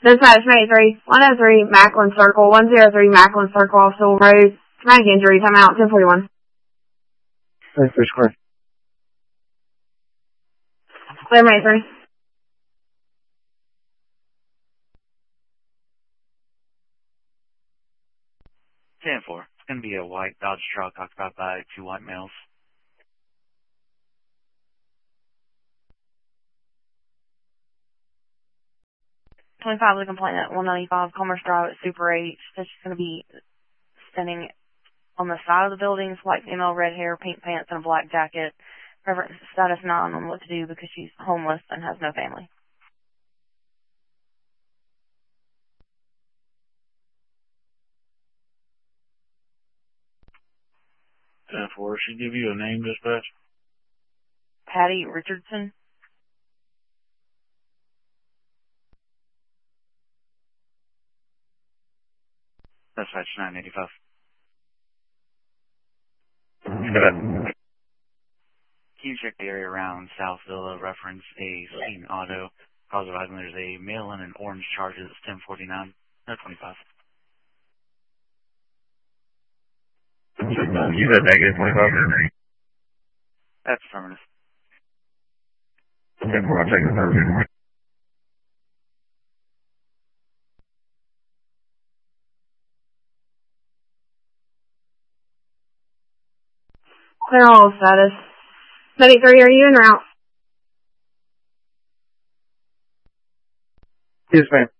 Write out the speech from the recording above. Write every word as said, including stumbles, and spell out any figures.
Dispatch ninety-three, one oh three Macklin Circle, one oh three Macklin Circle off Sewell Road. Traumatic injury, time out, ten forty-one. Thanks for square. Clear ninety-three. ten four. It's going to be a white Dodge truck occupied by two white males. twenty-five of the complainant, one ninety-five Commerce Drive at Super eight. Says she's going to be standing on the side of the buildings, white female, red hair, pink pants, and a black jacket. Reference status nine on what to do because she's homeless and has no family. ten four. She give you a name, dispatch? Patty Richardson. Dispatch nine eighty-five. Can you check the area around South Villa? Reference a seen auto. Cause of item, there's a male in an orange Charger that's ten forty-nine. No, twenty-five. You said negative twenty-five? That's affirmative. ten four, I'll take the third. Clear all status. ninety-three, are you en route? Yes, ma'am.